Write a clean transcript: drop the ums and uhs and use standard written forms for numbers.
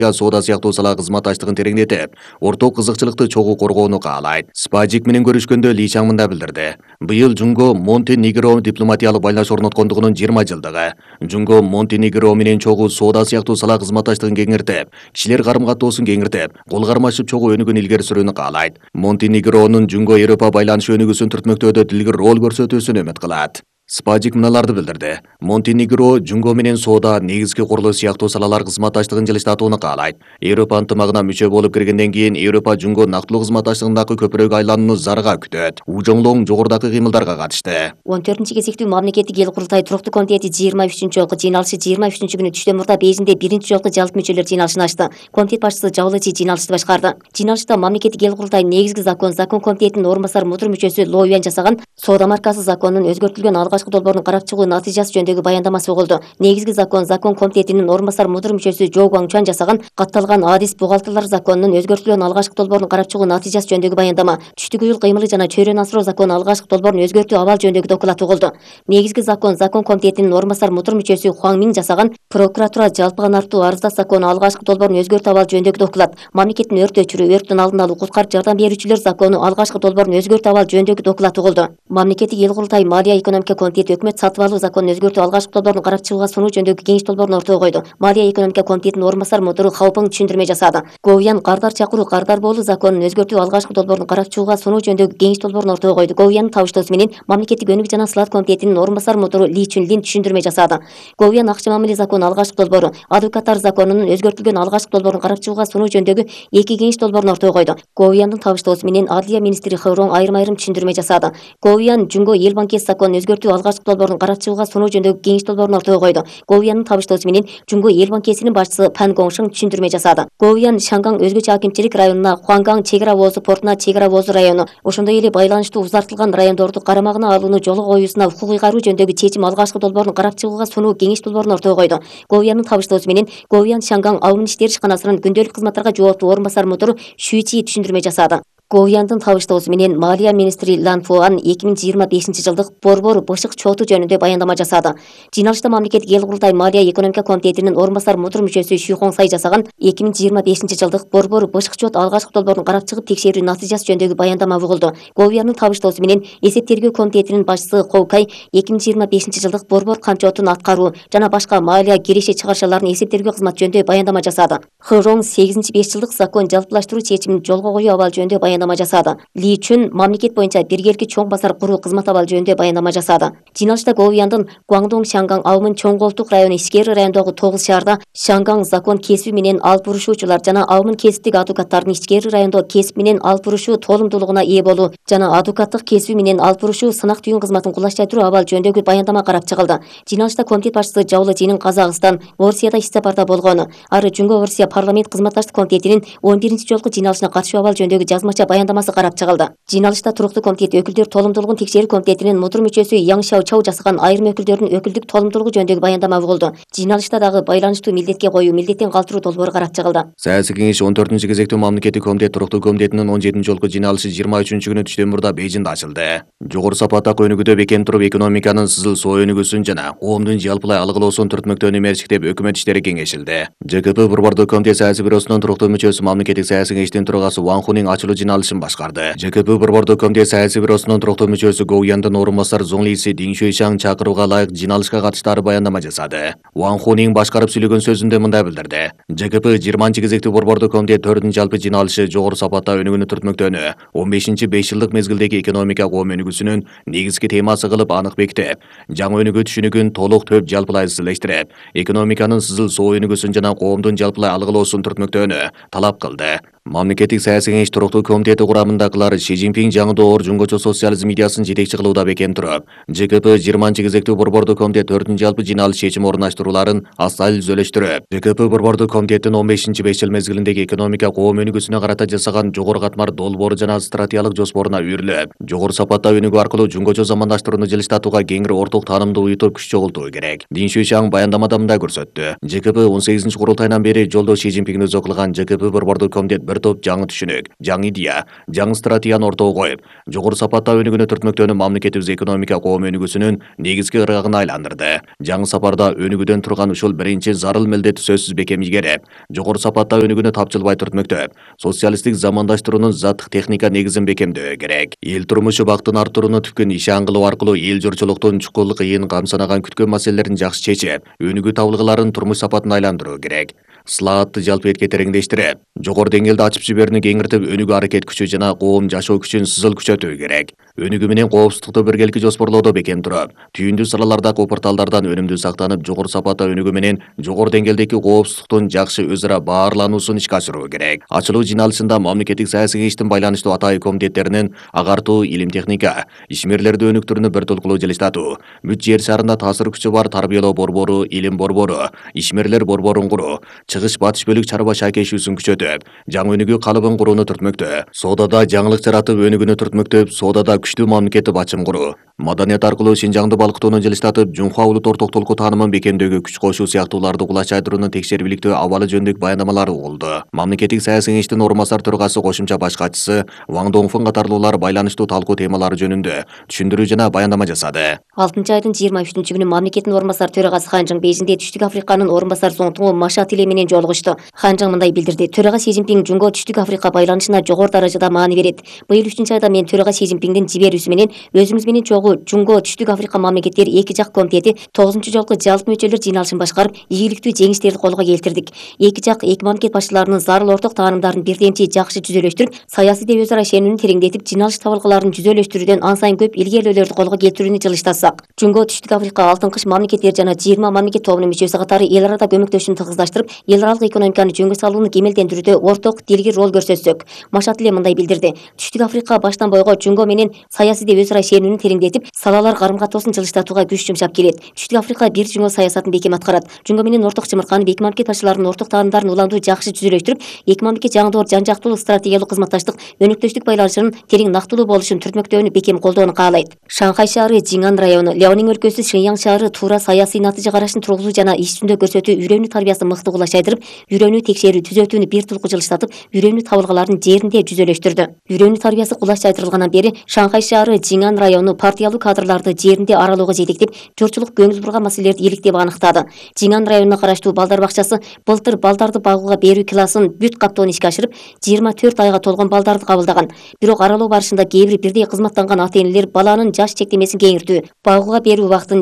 соода сыяктуу сала кызматташтыгын тереңдетип, орток кызыкчылыкты чогуу коргоону каалайт. Спажик менен көрүшкөндө Ли Чаң мындай билдирди. Быйыл Жунго Монтенегро дипломатиялык байланыш орноткондугунун 20 жылдыгы. Жунго Монтенегро менен чогуу соода сыяктуу сала кызматташтыгын кеңиртип, кишилер карым-каттоосун кеңиртип, кол кармашып чогуу өнүгүүнү илгери сүрүүнү каалайт. Монтенегронун Жунго Европа байланыш өнүгүүсүн түртмөктөөдө тилгир роль көрсөтүүсүн үмүт кылат. Спажик мыналарды билдирди. Монтенегро Жунго менен соода, негизги курулуш сыяктуу салалар кызматташтыгын жылыштатууну каалайт. Европа ынтымагына мүчө болуп киргенден кийин Европа Жунго нактылуу кызматташтыгындагы көпүрөк айланууну зарга күтөт. Ужоңлоң жогорудагы кыймылдарга катышты. 14-кезектүү мамлекеттик эл курултай туруктуу комитети 23 жолку жыйналышы 23 күнү түштөн мурда Бейжиңде 1-жолку жалпы мүчөлөр жыйналышын ачты. Комитет башчысы Жаулычи жыйналышты башкарды. Жыйналышта мамлекеттик эл курултай негизги закон комитетинин орун басар мудур мүчөсү Ло Юань жасаган соода маркасы законунун өзгөртүлгөн алгачкы долбоорун карап чыгуу натыйжасы жөнүндөгү баяндамасы угулду. Негизги закон комитетинин орун басар мудур мүчөсү Жо Гуаңчуан жасаган катталган адис бухгалтерлер законунун өзгөртүлгөн алгачкы долбоорун карап чыгуу натыйжасы жөнүндөгү баяндама, түштүк уюл кыймылы жана чөйрөнү асыроо закону алгачкы долбоорун өзгөртүү абал жөнүндөгү доклад угулду. Негизги закон комитетинин орун басар мудур мүчөсү Хуаң Миң жасаган прокуратура жалпыга нартуу арыздаш закону алгачкы долбоорун өзгөртүү абал жөнүндөгү доклад, мамлекеттин өрт өчүрүү, өрттүн алдын алуу, куткарып жардам берүүчүлөр закону алгачкы долбоорун өзгөртүү абал жөнүндөгү доклад угулду. Мамлекеттик эл курултай малия экономика комитети өкмөт сатып алуу законун өзгөртүү алгачкы долбоорун карап чыгууга сунуу жөнүндөгү кеңеш долбоорун ортого койду. Малия экономика комитетинин орун басар мудуру Хаопың түшүндүрмө жасады. Говьян кардар чакыруу, кардар болуу законун өзгөртүү алгачкы долбоорун карап чыгууга сунуу жөнүндөгү кеңеш долбоорун ортого койду. Говьяндын табыштоосу менен мамлекеттик өнүк жана сылат комитетинин орун басар мудуру Ли Чүнлин түшүндүрмө жасады. Говьян акча мамиле закону алгачкы долбоору, адвокаттар законунун өзгөртүлгөн алгачкы долбоорун карап чыгууга сунуу жөнүндөгү эки кеңеш долбоорун ортого койду. Говьяндын табыштоосу менен Адилия министри Хеврон айрым түшүндүрмө жасады. Говьян Жунго эл банкеси законун өзгөртүү алгачкы долбоорун карап чыгууга сунуу жөнүндөгү кеңеш долбоорун ортого койду. Говьяндын табыштоосу менен Жунго эл банкесинин башчысы Пан Гоңшың түшүндүрмө жасады. Говьян Шанган өзгөчө акимчилик районуна, Хуанган чегара воозу портуна чегара воозу району, ошондой эле байланыштуу узартылган райондорду карамагына алууну жолго коюусуна укук ыйгаруу жөнүндөгү чечим алгачкы долбоорун карап чыгууга сунуу кеңеш долбоорун ортого койду. Говьяндын табыштоосу менен Говьян Шанган Аумун иштер ишканасынын күндөлүк кызматтарга жооптуу орун басар мудуру Шүчи түшүндүрмө жасады. Говьяндын табыштоосу менен малия министри Лан Фуан 2025 жылдык борбор бышык чоту жөнүндө баяндама жасады. Жыйналышта мамлекеттик эл курултай малия экономика комитетинин орун басар мудур мүчөсү Шу Хоңсай жасаган 2025 жылдык борбор бышык чот алгачкы долбоорун карап чыгып текшерүү натыйжасы жөнүндөгү баяндама угулду. Говьяндын табыштоосу менен эсеп тергөө комитетинин башчысы Хоукай 2025 жылдык борбор камчотун аткаруу жана башка малия киреше чыгарышаларын эсеп тергөө кызматы жөнүндө баяндама жасады. Хырong 8-5 жылдык закон жалпылаштыруу чечимин жолго коюу абал жөнүндө баяндама жасады. Ли Чүн мамлекет боюнча биргеликти чоң базар куруу кызмат абал жөнүндө баяндама жасады. Жыйналышта Говьяндын Гуаңдоң Шанган Аумун чоң колтук району ичкери райондогу 9 шаарда Шанган закон кесиби менен алып бурушуучулар жана Аумун кесиптик адвокаттардын ичкери райондо кесип менен алып бурушуу толумдуулугуна ээ болуу жана адвокаттык кесиби менен алып бурушуу сынак түйүн кызматын кулаштайтыруу абал жөнүндөгү баяндама карап чыгылды. Жыйналышта комитет башчысы Жаулычинин Казакстан, Орусияда иш сапарда болгону, ары Жунго Орусия парламент кызматташтык комитетинин 11 жолку жыйналышына катышуу абал жөнүндөгү жазмача баяндамасы карап чыгылды. Жыйналышта туруктуу комитет өкүлдөр толумдуулугун текшерүү комитетинин мудур мүчөсү Яң Шау Чау жасаган айрым өкүлдөрдүн өкүлдүк толумдуулугу жөнүндөгү баяндама угулду. Жыйналышта дагы байланыштуу милдетке коюу, милдеттен калтыруу долбоору карап чыгылды. Саясий кеңеш 14-кезектүү мамлекеттик комитет туруктуу комитетинин 17 жолку жыйналышы 23 күнү түштөн мурда Бейжиңде ачылды. Жогору сапаттагы өнүгүүдө бекем туруп экономиканын сызыл соо өнүгүүсүн жана коомдун жалпылай алгылоосун түртмөктөөнү мерчиктеп өкмөт иштери кеңешилди. ЖКП борбордук комитет саясий бюросунун туруктуу мүчөсү мамлекеттик саясий кеңештин төрагасы Ван Хунин ачылуу жыйналышын башкарды. ЖКП борбордук комитет саясий бюросунун туруктуу мүчөсү Говьяндын орун басары Зоң Лиси Дин Шуйшаң чакырууга ылайык жыйналышка катыштары баяндама жасады. Ван Хунин башкарып сүйлөгөн сөзүндө мындай билдирди. ЖКП 20-кезектүү борбордук комитет 4 жалпы жыйналышы жогору сапатта өнүгүүнү түртмөктөөнү 15 5 жылдык мезгилдеги экономика коом өнүгүүсүнүн негизги темасы кылып анык бекитип, жаңы өнүгүү түшүнүгүн толук төп жалпылай изилештирип, экономиканын сызыл соо өнүгүүсүн жана коомдун жалпылай алгылоосун түртмөктөөнү талап кылды. Мамлекеттик саясий кеңеш туруктуу комитети курамындагылар Ши Цзиньпин жаңы доор жуңгочо социализм идеясын жетекчи кылууда бекем туруп, ЖКП 20-кезектүү борбордук комитет 4 жалпы жыйналыш чечим орундаштырууларын аса изилөштүрүп, ЖКП борбордук комитеттин 15 5 жыл мезгилиндеги экономика коом өнүгүүсүнө карата жасаган жогору катмар долбоору жана стратегиялык жоспоруна үйрүлүп, жогору сапатта өнүгүү аркылуу жуңгочо замандаштырууну жылыштатууга кеңири орток таанымды уютуп күч чогултуу керек. Дин Шуйшаң баяндамада мындай көрсөттү. ЖКП 18 курултайынан бери жолдо Ши Цзиньпин өзү кылган ЖКП борбордук комитет bir топ жаңы түшүнүк, жаңы идея, жаңы стратегияны ортого коюп, жогору сапатта өнүгүүнү түртмөктөнүү мамлекетибиз экономика коом өнүгүүсүнүн негизги ырыгына айландырды. Жаңы сапарда өнүгүүдөн турган ушул биринчи зарыл милдет сөзсүз бекем ийгерип, жогору сапатта өнүгүүнү тапчылбай түртмөктөп, социалисттик замандаштыруунун заттык техника негизин бекемдөө керек. Эл турмушу бактын артырууну түпкүн иш аңгылоо аркылуу эл журчулуктун чукул кыйын камсанаган күткөн маселелерин жакшы чечип, өнүгүү табылгыларын турмуш сапатына айландыруу керек. Слаатты жалпы этке тереңдештирип, жогору деңгээлде ачып жиберүүнү кеңиртип, өнүгүү аракет күчү жана коом жашоо күчүн сызыл күчөтүү керек. Өнүгүү менен коопсуздукту биргеликти жоспорлоодо бекем туруп, түйүндүү салалардагы опурталдардан өнүмдүү сактанып, жогору сапатта өнүгүү менен жогору деңгээлдеги коопсуздуктун жакшы өз ара баарлануусун ишке ашыруу керек. Ачылуу жыйналышында мамлекеттик саясий кеңештин байланыштуу атайын комитеттеринин агартуу, илим техника, ишмерлерди өнүктүрүүнү бир толкулуу жылыштатуу, бүт жер шарында таасир күчү бар тарбиялоо борбору, илим борбору, ишмерлер борборун куруу, чыгыш батыш бөлүк чарба шайкешүүсүн күчөтүп, жаңы өнүгүү калыбын курууну түртмөктө, соодада жаңылык жаратып өнүгүүнү түртмөктөп, соодада күчтүү мамлекеттик бачым куруу, маданият аркылуу Шинжаңды балкытууну жылыштатып, Жунхва улут орток толку таанымын бекемдөөгө күч кошуу сыяктууларды кулач айдыруунун текшерип иликтөө абалы жөнүндөгү баяндамалары болду. Мамлекеттик саясий кеңештин орун басар төрагасы кошумча баш катчысы Ваң Доңфун катарлуулар байланыштуу талкуу темалары жөнүндө түшүндүрүү жана баяндама жасады. 6 айдын 23 күнү мамлекеттин орун басар төрагасы Ханжың Бейжиңде Түштүк Африканын орун басар Зоңтуңу Машатиле менен жолугушту. Ханжың мындай билдирди: төрага Си Цзиньпин Жунго Түштүк Африка байланышына жогору даражада маани берет. Быйыл 3 айда мен төрага Си Цзиньпиндин жиберүүсү менен өзүңүз менен чогуу Жунго Түштүк Африка мамлекеттери эки жак комитети 9-жолку жалпы мүчөлөр жыйналышын башкарып, ийгиликтүү жеңиштерди колго келтирдик. Эки жак эки мамлекет башчыларынын зарыл орток таанымдарын бирдемчи жакшы жүзөлөштүрүп, саясий өз ара ишенүүнү тереңдетип, жыйналыш табылгыларын жүзөлөштүрүүдөн ан сайын көп илгерилөөлөрдү колго келтирүүнү жылыштасак, Жунго Түштүк Африка Алтын Кыш мамлекеттери жана 20 мамлекет тобунун мүчөсү катары эл арада көмөктөшүүнү тыгыздаштырып, эл аралык экономиканы жөнгө салууну кемелдендирүүдө орток дилгир роль көрсөтсөк. Машатиле мындай билдирди: Түштүк Африка баштан бойго Жунго менен саясий өз ара ишенүүнү тереңдетип, салалар карым-катыбысын жылыштатууга күч жумшап келет. Түштүк Африка бир Жунго саясатын бекем аткарат. Жунго менен орток чымырканып, эки мамлекет башчыларынын орток таанымдарын уландуу жакшы жүзөлөштүрүп, эки мамлекет жаңдоор жан-жактуулук стратегиялык кызматташтык, өнөктөштүк байланышынын терең нактылуу болушун түртмөктөөнү бекем колдоону каалайт. Шанхай шаары, Жиңан району, Ляонин өлкөсү Шэньяң шаары туура саясий натыйжа карашын тургузуу жана иш жүзүндө көрсөтүү үйрөнүү тарбиясын мыкты кулач айдырып, үйрөнүү текшерүү түзөтүүнү бир тулку жылыштатып, үйрөнүү табылгыларын жеринде жүзөлөштүрдү. Үйрөнүү тарбиясы кулач айдырылгандан бери Шанхай шаары, Жиңан району партиялуу кадрларды жеринде аралоого жетектеп, журчулук көңүл бурган маселелерди иликтеп аныктады. Жиңан районуна караштуу балдар бакчасы былтыр балдарды багууга берүү классын бүт каптоон ишке ашырып, 24 айга толгон балдарды кабылдаган. Бирок аралоо барышында кээ бир бирдей кызматтанган ата-энелер баланын жаш чектемесин кеңиртүү, багууга берүү убактын